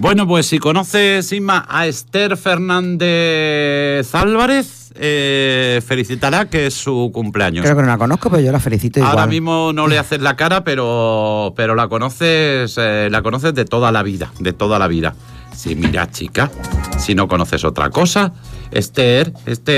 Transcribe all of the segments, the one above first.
Bueno, pues si conoces, Inma, a Esther Fernández Álvarez, felicítala, que es su cumpleaños. Creo que no la conozco, pero yo la felicito igual. Ahora mismo no le haces la cara, pero la conoces de toda la vida, Sí, mira, chica, si no conoces otra cosa, Esther,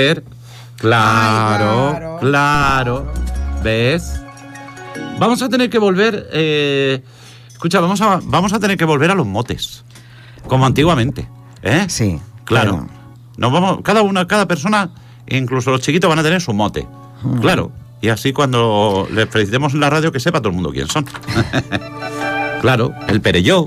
claro, ¿ves? Vamos a tener que volver, escucha, vamos a tener que volver a los motes, como antiguamente, ¿eh? Sí. Claro. Nos vamos, cada persona, incluso los chiquitos, van a tener su mote. Claro. Y así cuando les felicitemos en la radio, que sepa todo el mundo quién son. Claro, el Perelló.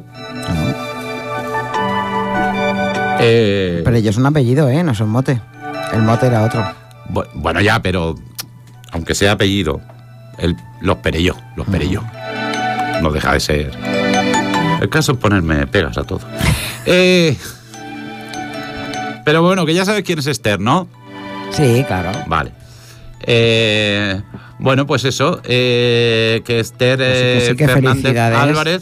Perelló es un apellido, no es un mote. El mote era otro. Bueno, ya, pero aunque sea apellido, los Perelló. No deja de ser. El caso es ponerme pegas a todo. Pero bueno, que ya sabes quién es Esther, ¿no? Sí, claro. Vale. Bueno, pues eso, que Esther sí que Fernández Álvarez,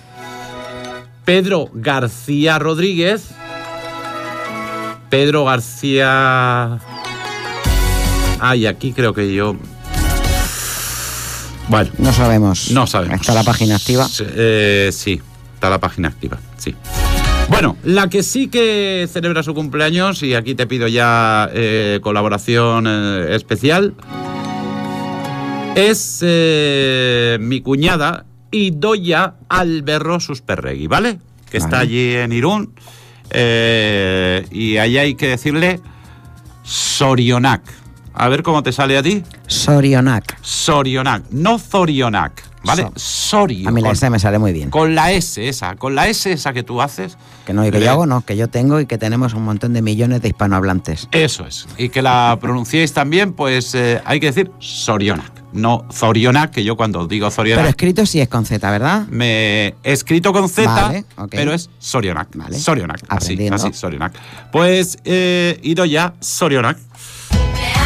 Pedro García Rodríguez, Pedro García... Ay, aquí creo que yo... Bueno. No sabemos. ¿Está la página activa? Sí, está la página activa, sí. Bueno, la que sí que celebra su cumpleaños, y aquí te pido ya colaboración especial, es mi cuñada Idoia Alberro Susperregui, ¿vale? Que está allí en Irún, y ahí hay que decirle Sorionak. A ver cómo te sale a ti. Sorionak, no Zorionak, ¿vale? Sorio. A mí la S me sale muy bien. Con la S esa que tú haces. Que no, y que yo hago, no, que yo tengo y que tenemos un montón de millones de hispanohablantes. Eso es. Y que la pronunciéis también, pues hay que decir Sorionak, no Zorionak, que yo cuando digo Zorionak... Pero escrito sí es con Z, ¿verdad? Escrito con Z, vale, okay. Pero es Sorionak. Vale. Sorionak, así, Aprendiendo. Sorionak. Pues Idoia Sorionak.